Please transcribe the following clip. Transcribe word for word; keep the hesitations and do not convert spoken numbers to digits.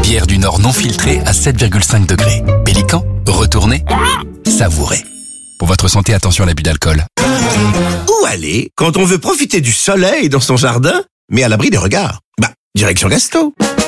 Bière du Nord non filtrée à sept virgule cinq degrés. Pélican, retournez, savourez. Pour votre santé, attention à l'abus d'alcool. Où aller quand on veut profiter du soleil dans son jardin, mais à l'abri des regards? Bah, direction Gasto.